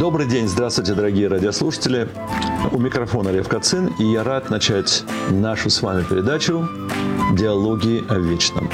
Добрый день, здравствуйте, дорогие радиослушатели. У микрофона Лев Кацин, и я рад начать нашу с вами передачу «Диалоги о вечном».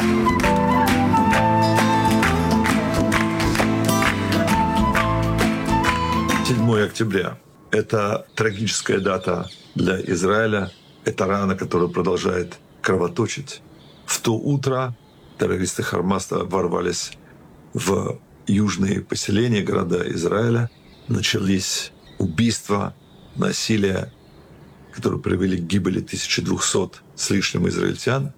«7 октября» — это трагическая дата для Израиля. Это рана, которая продолжает кровоточить. В то утро террористы Хамаса ворвались в южные поселения, города Израиля. Начались убийства, насилие, которые привели к гибели 1200 с лишним израильтян.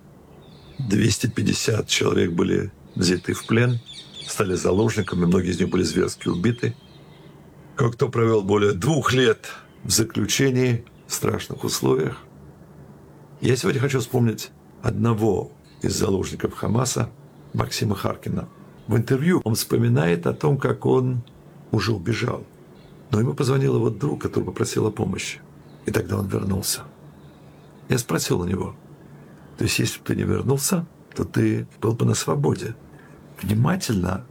250 человек были взяты в плен, стали заложниками, многие из них были зверски убиты. Кое-кто провел более 2 лет в заключении в страшных условиях. Я сегодня хочу вспомнить одного из заложников Хамаса, Максима Харкина. В интервью он вспоминает о том, как он уже убежал. Но ему позвонил его друг, который попросил о помощи. И тогда он вернулся. Я спросил у него: то есть, если бы ты не вернулся, то ты был бы на свободе? Внимательно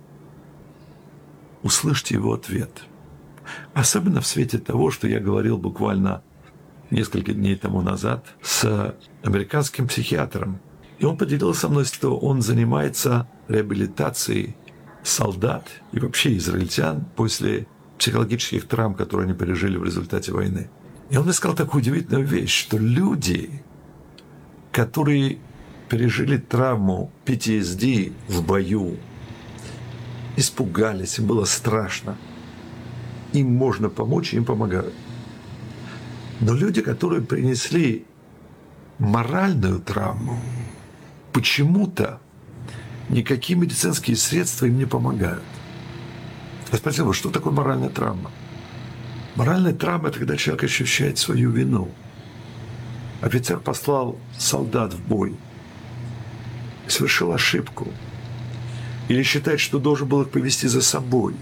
услышьте его ответ. Особенно в свете того, что я говорил буквально несколько дней тому назад с американским психиатром. И он поделился со мной, что он занимается реабилитацией солдат и вообще израильтян после психологических травм, которые они пережили в результате войны. И он мне сказал такую удивительную вещь, что люди, которые пережили травму PTSD в бою, испугались, им было страшно, им можно помочь, им помогают. Но люди, которые принесли моральную травму, почему-то никакие медицинские средства им не помогают. Я спросил его, что такое моральная травма? Моральная травма – это когда человек ощущает свою вину. Офицер послал солдат в бой, совершил ошибку, или считает, что должен был их повести за собой.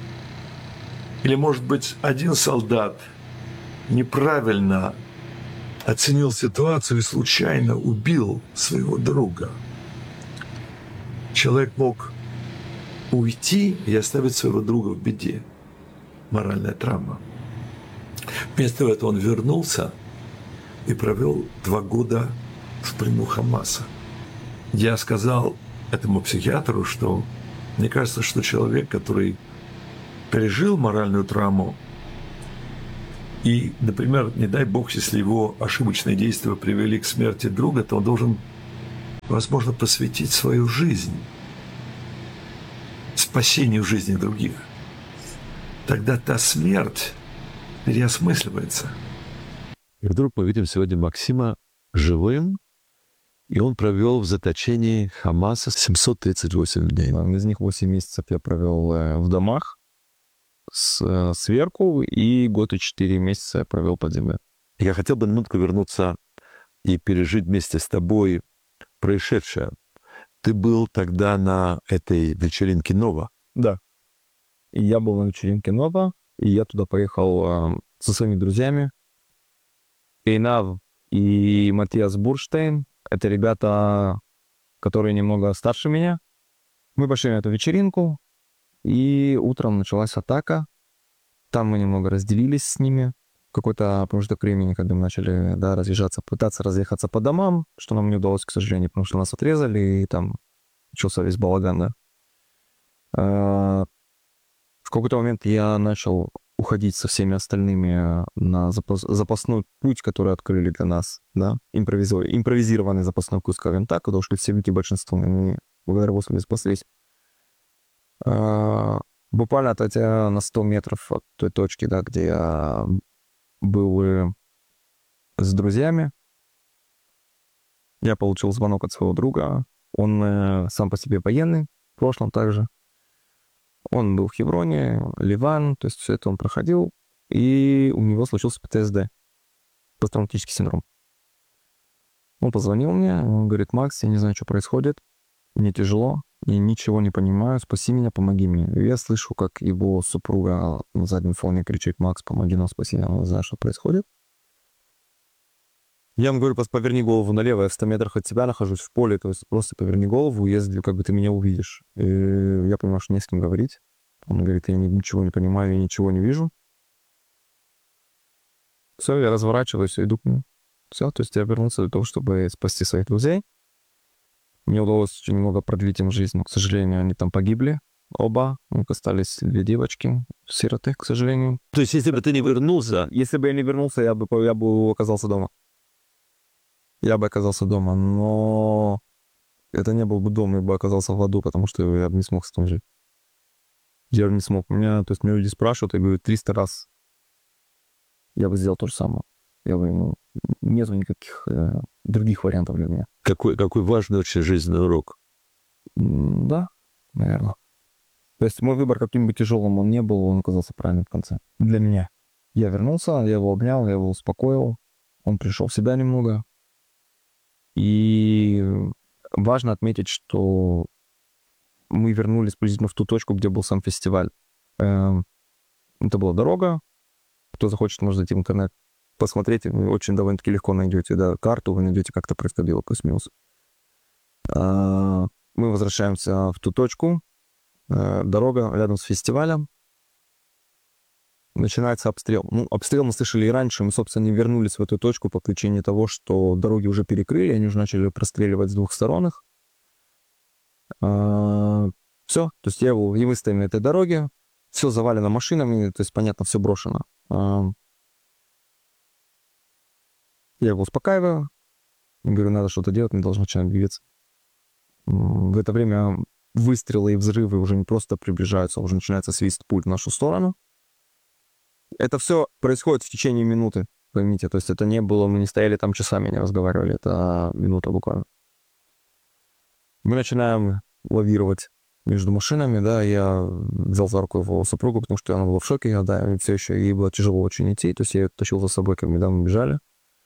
Или, может быть, один солдат неправильно оценил ситуацию и случайно убил своего друга. Человек мог уйти и оставить своего друга в беде. Моральная травма. Вместо этого он вернулся и провел 2 года в плену Хамаса. Я сказал этому психиатру, что мне кажется, что человек, который пережил моральную травму, и, например, не дай бог, если его ошибочные действия привели к смерти друга, то он должен, возможно, посвятить свою жизнь спасению жизни других. Тогда та смерть переосмысливается. И вдруг мы видим сегодня Максима живым, и он провел в заточении Хамаса 738 дней. Из них 8 месяцев я провел в домах сверху, и 1 год и 4 месяца я провел под землей. Я хотел бы на минутку вернуться и пережить вместе с тобой происшедшее. Ты был тогда на этой вечеринке Нова? Да. И я был на вечеринке Нова, и я туда поехал со своими друзьями. Эйнав и Матиас Бурштейн — это ребята, которые немного старше меня. Мы пошли на эту вечеринку, и утром началась атака. Там мы немного разделились с ними. Какой-то промежуток времени, когда мы начали разъезжаться, пытаться разъехаться по домам, что нам не удалось, к сожалению, потому что нас отрезали, и там начался весь балаган, да. В какой-то момент я начал уходить со всеми остальными на запасной путь, который открыли для нас, да, импровизированный запасной путь, скажем так, потому что все люди, большинство, они благодаря Господу спаслись. Буквально отойдя на 100 метров от той точки, да, где я был с друзьями, я получил звонок от своего друга. Он сам по себе военный, в прошлом также. Он был в Хевроне, Ливан, то есть все это он проходил, и у него случился ПТСД, посттравматический синдром. Он позвонил мне, он говорит: Макс, я не знаю, что происходит, мне тяжело, я ничего не понимаю, спаси меня, помоги мне. И я слышу, как его супруга на заднем фоне кричит: Макс, помоги нам, спаси, я не знаю, что происходит. Я ему говорю: поверни голову налево, я в 100 метрах от тебя нахожусь в поле, то есть просто поверни голову, если как бы ты меня увидишь. И я понимаю, что не с кем говорить. Он говорит: я ничего не понимаю, я ничего не вижу. Все, я разворачиваюсь и иду к нему. Все, то есть я вернулся для того, чтобы спасти своих друзей. Мне удалось очень немного продлить им жизнь, но, к сожалению, они там погибли. Оба. У них остались 2 девочки, сироты, к сожалению. То есть, если бы ты не вернулся, Если бы я не вернулся, я бы оказался дома. Я бы оказался дома, но это не был бы дом, я бы оказался в аду, потому что я бы не смог с этим жить. Я бы не смог. То есть меня люди спрашивают, я говорю, 300 раз. Я бы сделал то же самое. Нету никаких других вариантов для меня. какой важный очень жизненный урок. Да, наверное. То есть мой выбор, каким бы тяжелым он ни был, он оказался правильным в конце. Для меня. Я вернулся, я его обнял, я его успокоил. Он пришел в себя немного. И важно отметить, что мы вернулись приблизительно в ту точку, где был сам фестиваль. Это была дорога. Кто захочет, может зайти в интернет, посмотреть. Вы очень довольно-таки легко найдете, да, карту, вы найдете, как это происходило, плюс-минус. Мы возвращаемся в ту точку. Дорога рядом с фестивалем. Начинается обстрел. Обстрел мы слышали и раньше. Мы, собственно, не вернулись в эту точку по причине того, что дороги уже перекрыли, они уже начали простреливать с двух сторон их. Все. То есть и мы стоим на этой дороге. Все завалено машинами, то есть, понятно, все брошено. Я его успокаиваю. Говорю, надо что-то делать, не должно начинать двигаться. В это время выстрелы и взрывы уже не просто приближаются, уже начинается свист пуль в нашу сторону. Это все происходит в течение минуты, поймите. То есть это не было, мы не стояли там часами, не разговаривали, это минута буквально. Мы начинаем лавировать между машинами, да, я взял за руку его супругу, потому что она была в шоке, да, все еще ей было тяжело очень идти, то есть я ее тащил за собой, когда мы бежали.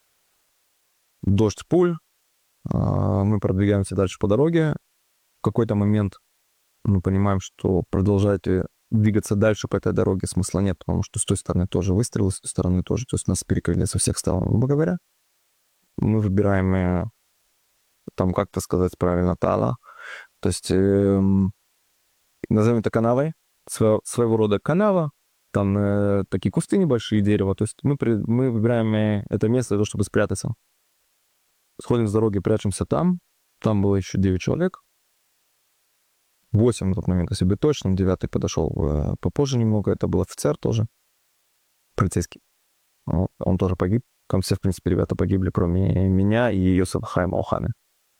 Дождь пуль, мы продвигаемся дальше по дороге. В какой-то момент мы понимаем, что продолжать двигаться дальше по этой дороге смысла нет, потому что с той стороны тоже выстрелы, с той стороны тоже, то есть нас перекрыли со всех сторон, грубо говоря. Мы выбираем, там, как-то сказать правильно, тала, то есть назовем это канавой, своего рода канава, там такие кусты небольшие, дерева, то есть мы выбираем это место для того, чтобы спрятаться. Сходим с дороги, прячемся там было еще 9 человек, 8 на тот момент, если быть точным, 9-й подошел попозже немного, это был офицер тоже, полицейский, он тоже погиб, там все, в принципе, ребята погибли, кроме меня и Йосефа Хайма Оханы.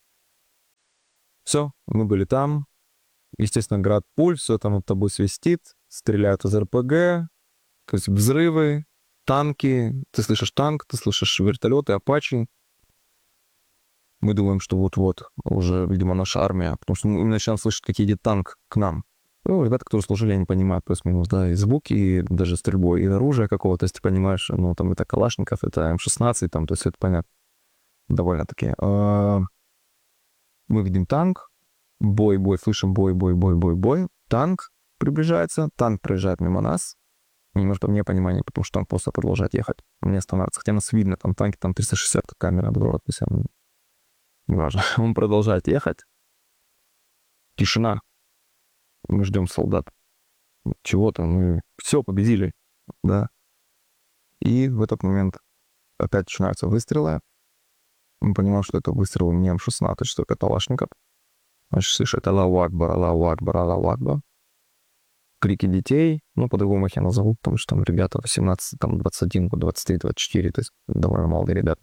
Все, мы были там. Естественно, град пуль, все там над тобой свистит, стреляют из РПГ, то есть взрывы, танки. Ты слышишь танк, ты слышишь вертолеты, Апачи. Мы думаем, что вот-вот уже, видимо, наша армия, потому что мы начинаем слышать, как едет танк к нам. Ребята, которые служили, они понимают плюс-минус, да, и звуки, и даже стрельбу, и оружие какого-то, если ты понимаешь, там это Калашников, это М16, там, то есть это понятно. Довольно-таки. Мы видим танк, бой, слышим бой. Танк приближается, танк проезжает мимо нас. Немножко мне понимание, потому что танк просто продолжает ехать. Не останавливается. Хотя нас видно, там танки, там 360 камера обзора, неважно. Он продолжает ехать. Тишина. Мы ждем солдат. Чего-то, мы все победили, да. И в этот момент опять начинаются выстрелы. Мы понимаем, что это выстрел не М16, что это Калашников. Значит, слышит Аллаху Акбар, Аллаху Акбар, Аллаху Акбар. Крики детей, по-другому их я назову, потому что там ребята 18, там 21, 23, 24, то есть довольно молодые ребята.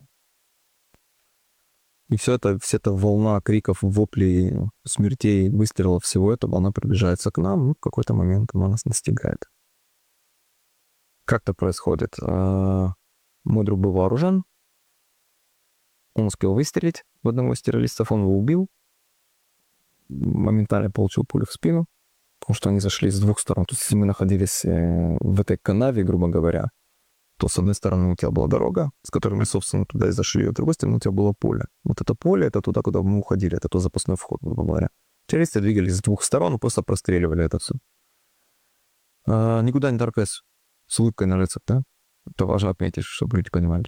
И вся эта волна криков, воплей, смертей, выстрелов, всего этого, она приближается к нам, в какой-то момент она нас настигает. Как это происходит? Мой друг был вооружен, он успел выстрелить в одного из террористов, он его убил, моментально получил пулю в спину, потому что они зашли с двух сторон. То есть, если мы находились в этой канаве, грубо говоря, то с одной стороны у тебя была дорога, с которой мы, собственно, туда и зашли, а с другой стороны у тебя было поле. Вот это поле, это туда, куда мы уходили, это тот запасной вход, грубо говоря. Террористы двигались с двух сторон, просто простреливали это все. Никуда не торопясь, с улыбкой на лицах, да? Это важно отметить, чтобы люди понимали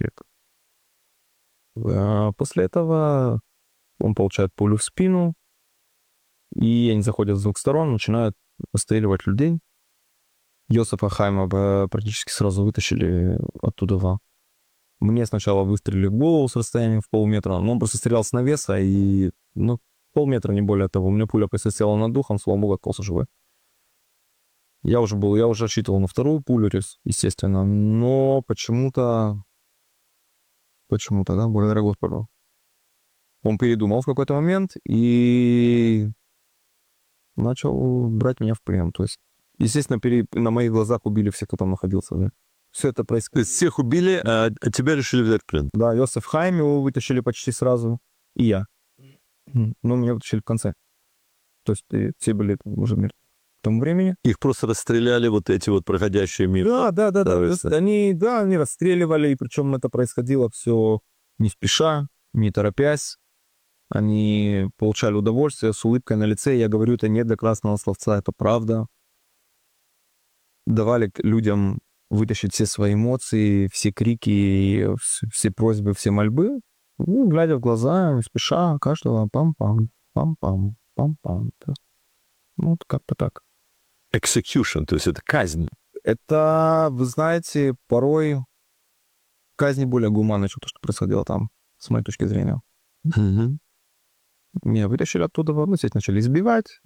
это. После этого он получает пулю в спину, и они заходят с двух сторон, начинают расстреливать людей. Йосефа Хайма практически сразу вытащили оттуда. Мне сначала выстрелили в голову с расстояния в полметра, но он просто стрелял с навеса, и, ну, полметра, не более того. У меня пуля присосела над духом, слава богу, отколся живой. Я уже рассчитывал на вторую пулю, естественно, но почему-то, да, благодаря Господу. Он передумал в какой-то момент и начал брать меня в плен. То есть, естественно, на моих глазах убили всех, кто там находился. Да. Все это То происходило. есть всех убили, а тебя решили взять в плен. Да, Йосеф Хайм его вытащили почти сразу, и я. Но меня вытащили в конце. То есть все были уже мертвы к тому времени. Их просто расстреляли вот эти вот проходящие мимо. Да. То есть Кажется. они расстреливали, и причем это происходило все не спеша, не торопясь. Они получали удовольствие с улыбкой на лице. Я говорю, это не для красного словца, это правда. Давали людям вытащить все свои эмоции, все крики, все просьбы, все мольбы. Ну, глядя в глаза, не спеша, каждого пам-пам, пам-пам, пам-пам. Да. Ну, вот как-то так. Execution, то есть это казнь. Это, вы знаете, порой казни более гуманны, чем то, что происходило там, с моей точки зрения. Мгм. Меня вытащили оттуда, ну, здесь начали избивать.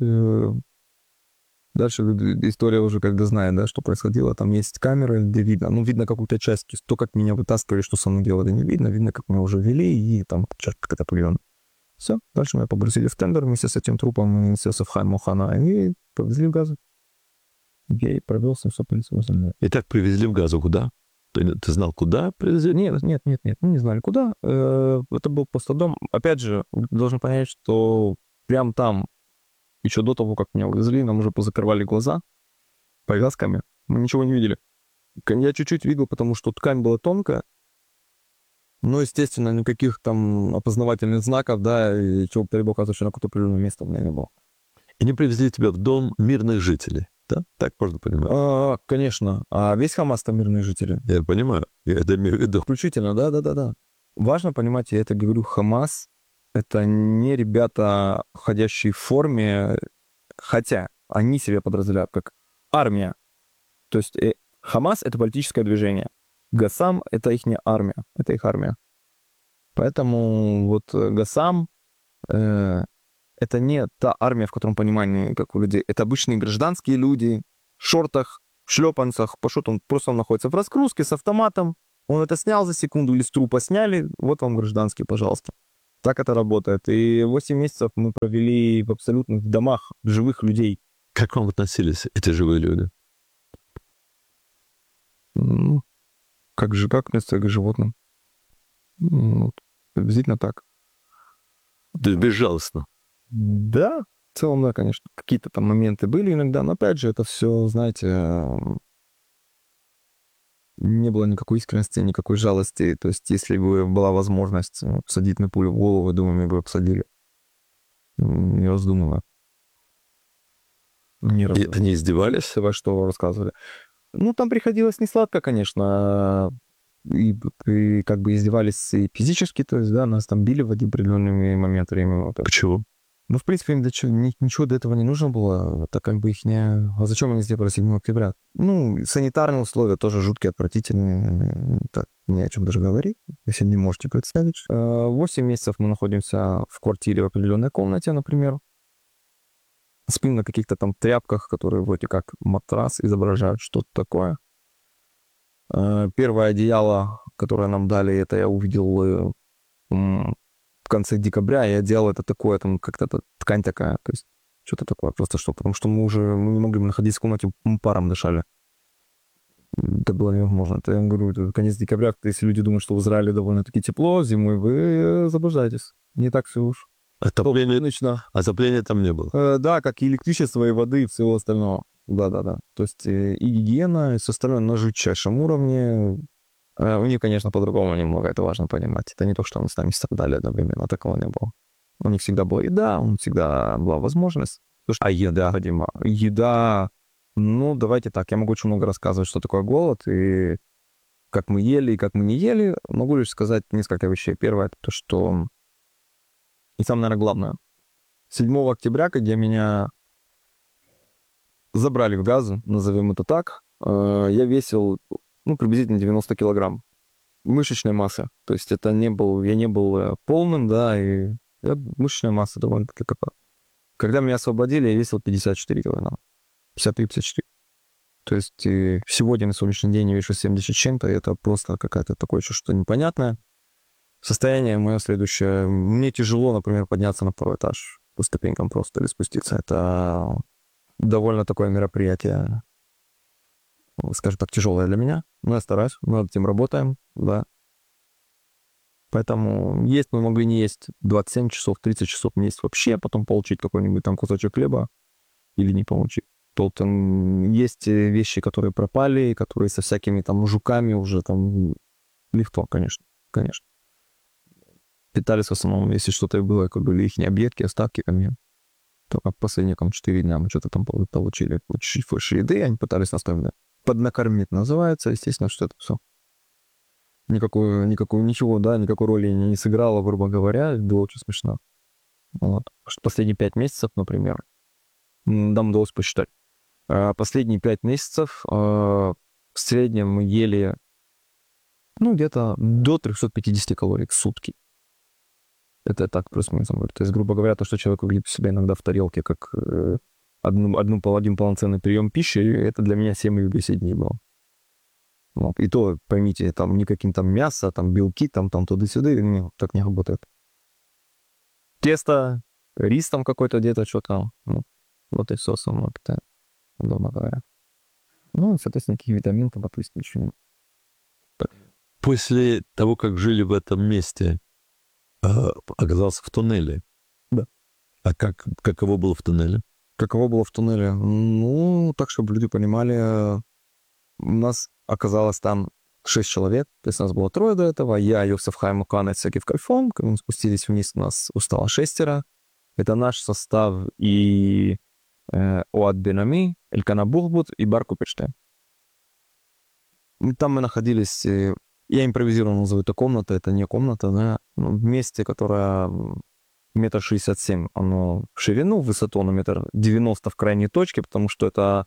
Дальше история уже, когда знает, да, что происходило. Там есть камеры, где видно. Ну, видно какую-то часть. То, как меня вытаскивали, что со мной делали, не видно. Видно, как меня уже вели, и там часть какая-то определенная. Все. Дальше меня погрузили в тендер вместе с этим трупом, с Йосеф Мохана, и повезли в Газу. Я и провел 700 полицейских. И так привезли в Газу куда? Ты знал, куда привезли? Нет, мы не знали, куда. Это был просто дом. Опять же, должен понять, что прям там, еще до того, как меня увезли, нам уже позакрывали глаза повязками. Мы ничего не видели. Я чуть-чуть видел, потому что ткань была тонкая. Но, естественно, никаких там опознавательных знаков, да, и чего перебока на какое-то определенное место у меня не было. И они привезли тебя в дом мирных жителей. Да? Так можно понимать. Конечно. А весь Хамас там мирные жители. Я понимаю. Я это имею в виду. Включительно, да. Важно понимать, я это говорю, Хамас — это не ребята, ходящие в форме, хотя они себя подразделяют как армия. То есть Хамас — это политическое движение. Гасам — это их армия, это их армия. Поэтому вот Гасам это не та армия, в котором понимании, как у людей. Это обычные гражданские люди в шортах, в шлепанцах. Он просто находится в разгрузке с автоматом. Он это снял за секунду, или с трупа сняли. Вот вам гражданский, пожалуйста. Так это работает. И 8 месяцев мы провели в абсолютных домах живых людей. Как к вам относились эти живые люди? Ну, как относятся к животным. Ну, приблизительно так. То есть безжалостно. Да, в целом, да, конечно. Какие-то там моменты были иногда, но опять же, это все, знаете, не было никакой искренности, никакой жалости. То есть, если бы была возможность всадить на пулю в голову, я думаю, меня бы посадили. Не раздумывая. Не И они издевались? во что рассказывали. Ну, там приходилось не сладко, конечно. И как бы издевались и физически, то есть, да, нас там били в один определенный момент времени. Почему? Ну, в принципе, им ничего до этого не нужно было. Это как бы их не... А зачем они сделали 7 октября? Ну, санитарные условия тоже жуткие, отвратительные. Так, ни о чем даже говорить, если не можете представить. 8 месяцев мы находимся в квартире в определенной комнате, например. Спим на каких-то там тряпках, которые вроде как матрас изображают, что-то такое. Первое одеяло, которое нам дали, это я увидел в конце декабря. Я делал это такое, там как-то ткань такая, то есть что-то такое, просто что. Потому что мы не могли находиться в комнате, мы паром дышали. Это было невозможно. Это, я говорю, это конец декабря, если люди думают, что в Израиле довольно-таки тепло зимой, вы заблуждаетесь. Не так все уж. Отопления там не было. Да, как и электричество, и воды, и всего остального. Да. То есть и гигиена, и все остальное на жутчайшем уровне. У них, конечно, по-другому немного, это важно понимать. Это не то, что они с нами страдали одновременно, такого не было. У них всегда была еда, у них всегда была возможность. А еда? Еда, ну, давайте так, я могу очень много рассказывать, что такое голод, и как мы ели, и как мы не ели. Могу лишь сказать несколько вещей. Первое, это то, что... И самое, наверное, главное. 7 октября, когда меня забрали в Газу, назовем это так, я весил, приблизительно 90 килограмм. мышечной массы. То есть это я не был полным, да, и мышечная масса довольно-таки какая. Когда меня освободили, я весил 54 килограмма. 53-54. То есть сегодня на сегодняшний день я вешу 70 с чем-то, и это просто какое-то такое что-то непонятное. Состояние мое следующее. Мне тяжело, например, подняться на второй этаж по ступенькам просто или спуститься. Это довольно такое мероприятие, скажем так, тяжелое для меня. Но я стараюсь, мы над этим работаем, да. Поэтому есть мы могли не есть 27 часов, 30 часов не есть вообще, потом получить какой-нибудь там кусочек хлеба или не получить. То там есть вещи, которые пропали, которые со всякими там жуками уже там легко, конечно, конечно. Питались в основном, если что-то и было, как были их объедки, остатки ко мне. Только последние там 4 дня мы что-то там получили. Чуть больше еды, они пытались нас там поднакормить, называется, естественно, что это все. Ничего, да, никакой роли не сыграло, грубо говоря, было очень смешно. Вот. Потому что последние 5 месяцев, например, нам удалось посчитать. Последние 5 месяцев в среднем мы ели, ну, где-то до 350 калорий в сутки. Это так плюс-минус. То есть, грубо говоря, то, что человек увидит себя иногда в тарелке, как один полноценный прием пищи, это для меня 7 или 10 дней было. Вот. И то, поймите, там никаким там мясо, там белки, там туда-сюда, нет, так не работает. Тесто, рис там какой-то где-то, что-то, ну, вот и соусом, вот это, удобно говоря. Ну, соответственно, никаких витаминов, там, допустим, ничего нет. После того, как жили в этом месте, оказался в туннеле. Да. А каково было в туннеле? Каково было в туннеле? Ну, так, чтобы люди понимали, у нас оказалось там 6 человек, то есть нас было 3 до этого, я, Йосеф Хайм Муканец, Якив Кальфон, когда мы спустились вниз, у нас стало 6. Это наш состав и Оад Бенами, Элькана Бурхбут и Бар Куперштейн. Там мы находились, я импровизированно назову это комната, это не комната, да, в месте, которое 1,67 м, оно в ширину, в высоту оно 1,90 м в крайней точке, потому что это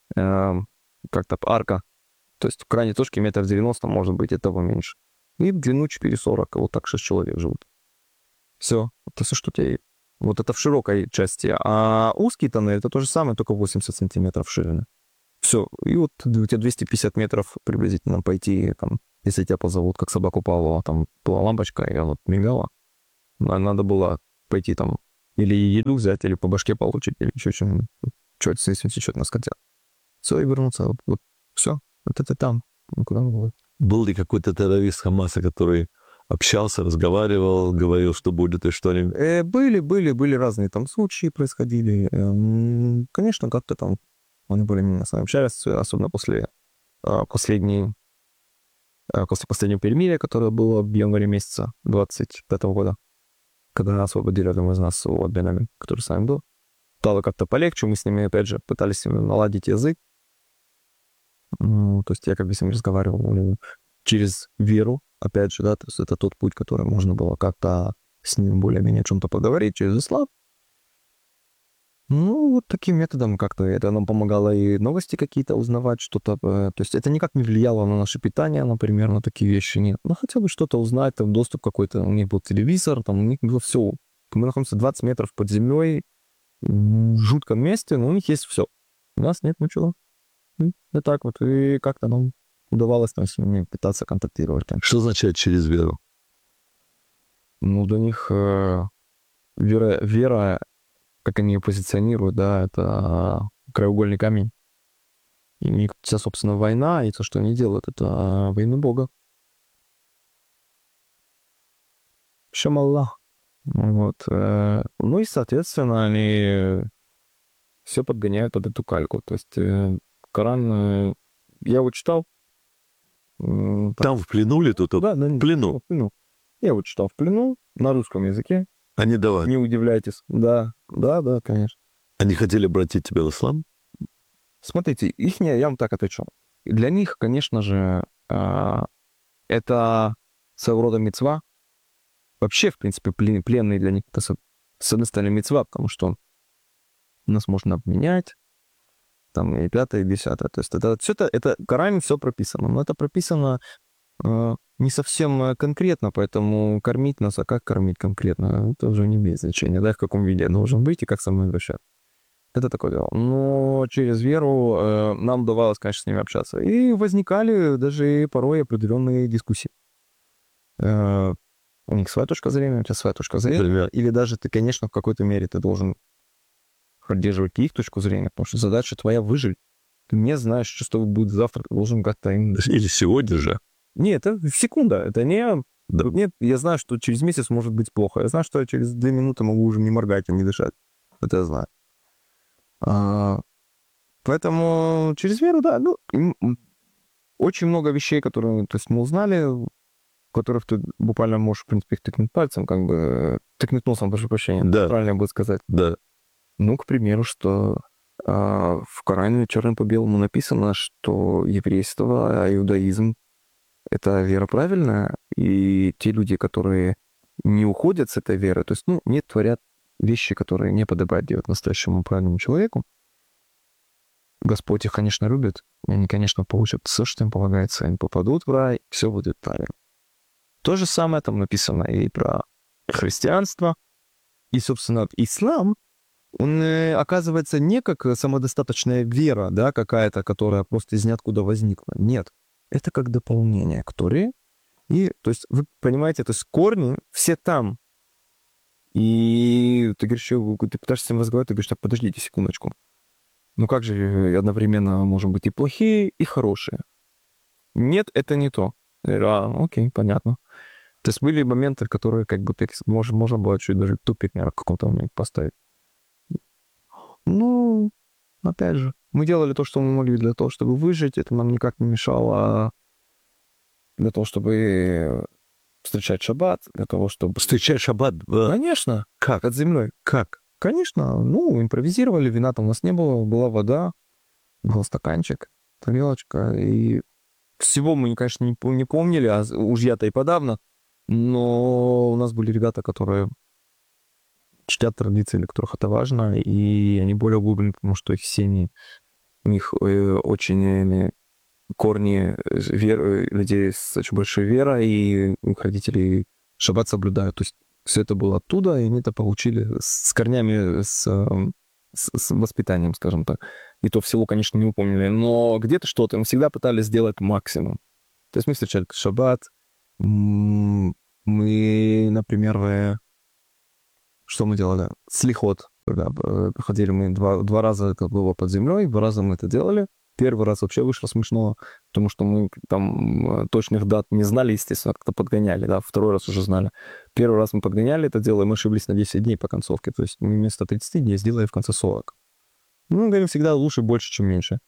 как-то арка. То есть в крайней точке 1,90 м, может быть, этого меньше. И в длину 4,40, вот так 6 человек живут. Все, это все, что у тебя есть. Вот это в широкой части. А узкий тоннель, это то же самое, только 80 сантиметров ширины. Все, и вот у тебя 250 метров приблизительно пойти, там, если тебя позовут, как собаку Павлова, там была лампочка, и она мигала. Надо было пойти там или еду взять, или по башке получить, или еще что-нибудь. Что-то, если что-то нас хотят. Все, и вернуться. Вот все. Вот это там. Куда мы были? Был ли какой-то террорист Хамаса, который общался, разговаривал, говорил, что будет и что-нибудь? Были разные там случаи происходили. Конечно, как-то там они более-менее с нами общались, особенно после последнего перемирия, которое было в январе месяца 25 года, когда освободили одного из нас от Бенами, который с нами был. Стало как-то полегче, мы с ними, опять же, пытались наладить язык. То есть я как бы с ним разговаривал через веру, опять же, да, то есть это тот путь, который можно было как-то с ним более-менее о чем-то поговорить через ислам. Ну, вот таким методом как-то это нам помогало и новости какие-то узнавать, что-то. То есть это никак не влияло на наше питание, например, на такие вещи нет. Но хотя бы что-то узнать, там доступ какой-то, у них был телевизор, там у них было все. Мы находимся 20 метров под землей, в жутком месте, но у них есть все. У нас нет ничего. И так вот, и как-то нам удавалось там с ними пытаться контактировать. Что означает через веру? Ну, для них вера, как они ее позиционируют, да, это краеугольный камень. И у них вся, собственно, война, и то, что они делают, это война Бога. Шам Аллах. Вот. Ну и, соответственно, они все подгоняют под эту кальку. То есть Коран, я его читал. Там в плену ли тут? Да, в плену. В плену. Я его читал в плену на русском языке. Они давали. Не удивляйтесь. Да, конечно. Они хотели обратить тебя в ислам? Смотрите, я вам так отвечу. Для них, конечно же, это своего рода мицва. Вообще, в принципе, пленные для них это с одной стороны мицва, потому что нас можно обменять, там и 5-е, и 10-е. То есть это все это Коране все прописано. Но это прописано не совсем конкретно, поэтому кормить нас, а как кормить конкретно, это уже не имеет значения, да, в каком виде я должен быть и как со мной обращаться. Это такое дело. Но через веру нам удавалось, конечно, с ними общаться. И возникали даже порой определенные дискуссии. У них своя точка зрения, у тебя своя точка зрения. Например? Или даже ты, конечно, в какой-то мере ты должен поддерживать их точку зрения, потому что задача твоя выжить. Ты не знаешь, что будет завтра, ты должен как-то им... Или сегодня же. Нет, это секунда, это не... Да. Нет, я знаю, что через месяц может быть плохо. Я знаю, что я через 2 минуты могу уже не моргать и не дышать. Это я знаю. Поэтому через веру, да, ну, очень много вещей, которые, то есть мы узнали, в которых ты буквально можешь, в принципе, их тыкнуть пальцем, как бы, тыкнуть носом, прошу прощения, Да. правильно будет сказать. Да. Ну, к примеру, что в Коране черным по белому написано, что еврейство, иудаизм — это вера правильная, и те люди, которые не уходят с этой веры, то есть, ну, не творят вещи, которые не подобает делать настоящему правильному человеку, Господь их, конечно, любит, и они, конечно, получат все, что им полагается, они попадут в рай, все будет правильно. То же самое там написано и про христианство, и, собственно, ислам, он оказывается не как самодостаточная вера, да, какая-то, которая просто из ниоткуда возникла. Нет, это как дополнение к Торе. И, то есть, вы понимаете, то есть корни все там. И ты говоришь, ты пытаешься с ним разговаривать, ты говоришь, так, подождите секундочку. Ну как же одновременно можем быть и плохие, и хорошие? Нет, это не то. Окей, понятно. То есть были моменты, которые как бы можно было чуть даже тупик, наверное, в каком-то моменте поставить. Ну, опять же, мы делали то, что мы могли для того, чтобы выжить. Это нам никак не мешало для того, чтобы встречать шаббат, для того, чтобы... Встречать шаббат? Конечно. Как? Под землей. Как? Конечно. Ну, импровизировали, вина там у нас не было, была вода, был стаканчик, тарелочка, и всего мы, конечно, не помнили, а уж я-то и подавно, но у нас были ребята, которые чтят традиции, для которых это важно, и они более углублены, потому что их семьи, у них очень корни людей с очень большой верой, и их родители шаббат соблюдают. То есть все это было оттуда, и они это получили с корнями, с воспитанием, скажем так. И то всего, конечно, не упомнили. Но где-то что-то мы всегда пытались сделать максимум. То есть мы встречали шаббат. Мы, например, что мы делали? Слихот. Когда проходили мы два раза, это было под землей, 2 раза мы это делали. Первый раз вообще вышло смешно, потому что мы там точных дат не знали, естественно, как-то подгоняли, да, 2-й раз уже знали. 1-й раз мы подгоняли это дело, и мы ошиблись на 10 дней по концовке, то есть мы вместо 30 дней сделали в конце 40. Ну, говорим, всегда лучше больше, чем меньше.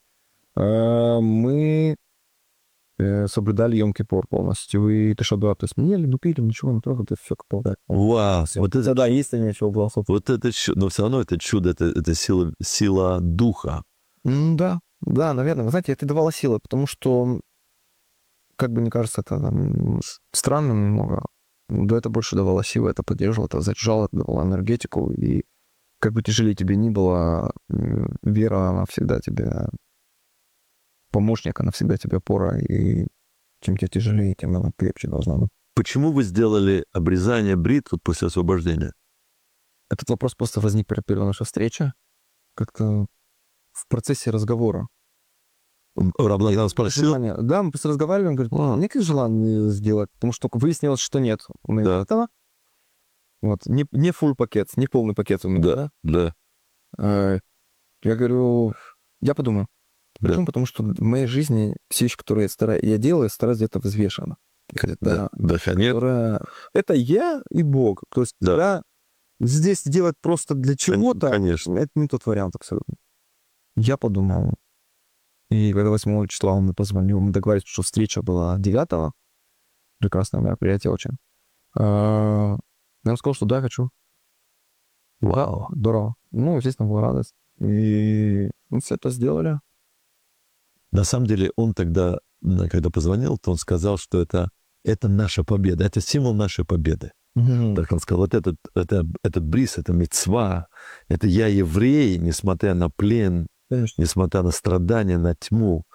Мы соблюдали Йом-Кипур полностью, и Тишабиат, то есть мы ели, пили, ничего не трогали, все как полагается. Вау! Вот это, Да, есть ничего было. вот это чудо, но все равно это чудо, это сила духа. Да, наверное. Вы знаете, это давало силы, потому что, как бы мне кажется, это странным немного. Да, это больше давало силы, это поддерживало, это заряжало, это давало энергетику. И как бы тяжелее тебе ни было, вера, она всегда тебе помощник, она всегда тебе опора. И чем тебе тяжелее, тем она крепче должна быть. Почему вы сделали обрезание брит вот после освобождения? Этот вопрос просто возник при первой нашей встрече. Как-то в процессе разговора. Рабнаган спросил? Да, мы просто разговаривали, он говорит, нет ли желания сделать, потому что выяснилось, что нет у меня этого. Вот, не full пакет, не полный пакет у меня. Да. Я говорю, я подумаю. Почему? Потому что в моей жизни все вещи, которые я делаю, стараюсь где-то взвешенно. Да, конечно. Это я и Бог. То есть, да, здесь делать просто для чего-то, конечно, это не тот вариант абсолютно. Я подумал. И когда 8 числа он мне позвонил, мы договорились, что встреча была 9-го. Прекрасное мероприятие очень. Я ему сказал, что да, хочу. Вау, здорово. Ну, естественно, была радость. И мы все это сделали. На самом деле он тогда, когда позвонил, то он сказал, что это наша победа, это символ нашей победы. Так он сказал, вот этот бриз, это мицва, это я еврей, несмотря на плен, Конечно. несмотря на страдания, на тьму.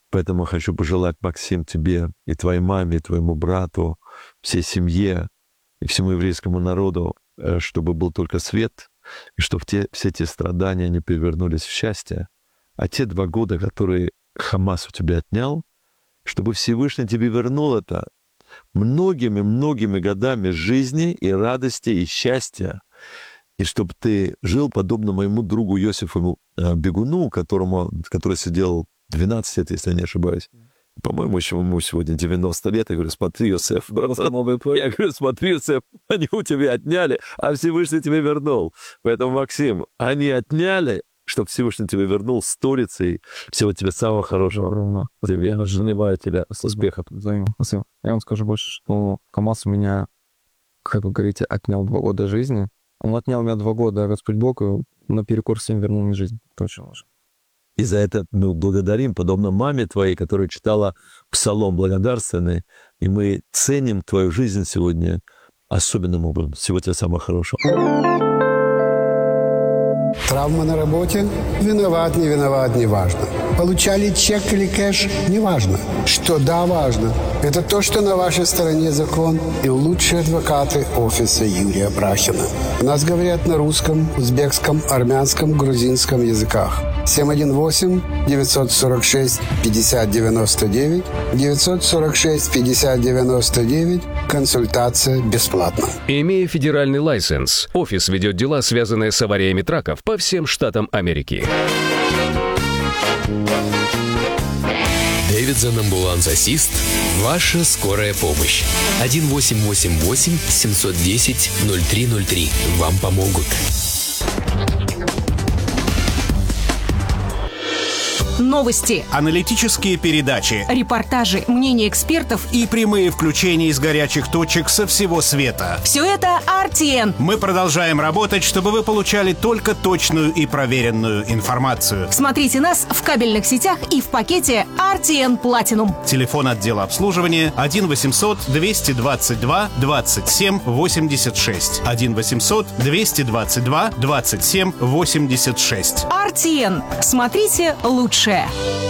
Поэтому хочу пожелать, Максим, тебе и твоей маме, и твоему брату, всей семье и всему еврейскому народу, чтобы был только свет, и чтобы все те страдания не перевернулись в счастье. А те 2 года, которые Хамас у тебя отнял, чтобы Всевышний тебе вернул это многими-многими годами жизни и радости, и счастья. И чтобы ты жил подобно моему другу Йосифу Бегуну, который сидел 12 лет, если я не ошибаюсь. По-моему, ему сегодня 90 лет. Я говорю, смотри, Йосеф. Я говорю, смотри, Йосеф, они у тебя отняли, а Всевышний тебе вернул. Поэтому, Максим, они отняли, чтобы Всевышний тебе вернул сторицей. Всего тебе самого хорошего. Я желаю тебе с успехом. Спасибо. Я вам скажу больше, что Хамас у меня, как вы говорите, отнял 2 года жизни. Он отнял у меня 2 года, Господь Бог, и наперекор всем вернул мне жизнь. Это очень важно. И за это мы благодарим, подобно маме твоей, которая читала псалом благодарственный, и мы ценим твою жизнь сегодня особенным образом. Всего тебе самого хорошего. Травма на работе? Виноват, не виноват, не важно. Получали чек или кэш? Не важно. Что да, важно. Это то, что на вашей стороне закон и лучшие адвокаты офиса Юрия Брахина. У нас говорят на русском, узбекском, армянском, грузинском языках. 718-946-5099, 946-5099, консультация бесплатна. Имея федеральный лайсенс, офис ведет дела, связанные с авариями траков по всем штатам Америки. Дэвидсон Амбуланс Ассист. Ваша скорая помощь. 1-888-710-0303. Вам помогут. Новости, аналитические передачи, репортажи, мнения экспертов и прямые включения из горячих точек со всего света. Все это RTN. Мы продолжаем работать, чтобы вы получали только точную и проверенную информацию. Смотрите нас в кабельных сетях и в пакете RTN Platinum. Телефон отдела обслуживания 1-800-222-27-86. 1-800-222-27-86. RTN. Смотрите лучшее.